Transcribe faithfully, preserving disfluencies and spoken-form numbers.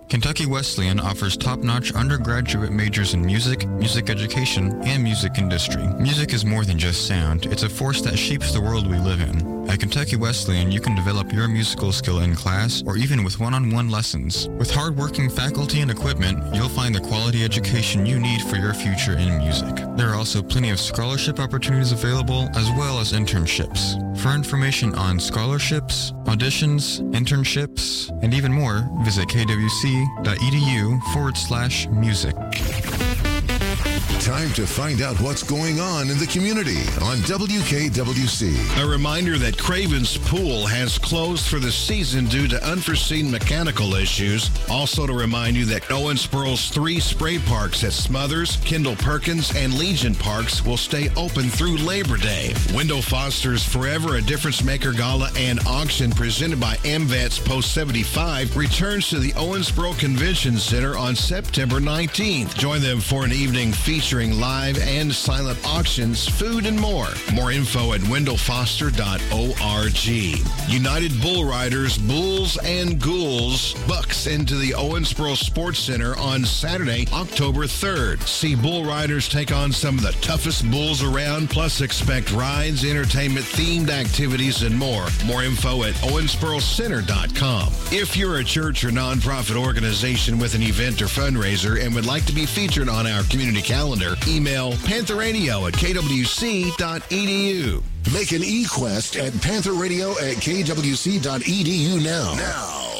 Kentucky Wesleyan offers top-notch undergraduate majors in music, music education, and music industry. Music is more than just sound. It's a force that shapes the world we live in. At Kentucky Wesleyan, you can develop your musical skill in class or even with one-on-one lessons. With hard-working faculty and equipment, you'll find the quality education you need for your future in music. There are also plenty of scholarship opportunities available, as well as internships. For information on scholarships, auditions, internships, and even more, visit kwc.edu forward slash music. Time to find out what's going on in the community on W K W C. A reminder that Craven's Pool has closed for the season due to unforeseen mechanical issues. Also to remind you that Owensboro's three spray parks at Smothers, Kendall Perkins, and Legion Parks will stay open through Labor Day. Wendell Foster's Forever a Difference Maker Gala and Auction presented by M VETS Post seventy-five returns to the Owensboro Convention Center on September nineteenth. Join them for an evening featuring live and silent auctions, food, and more. More info at wendell foster dot org. United Bull Riders, Bulls and Ghouls bucks into the Owensboro Sports Center on Saturday, October third. See Bull Riders take on some of the toughest bulls around, plus expect rides, entertainment, themed activities, and more. More info at owensboro center dot com. If you're a church or nonprofit organization with an event or fundraiser and would like to be featured on our community calendar, email panther radio at k w c dot e d u. Make an e-quest at panther radio at k w c dot e d u now. Now.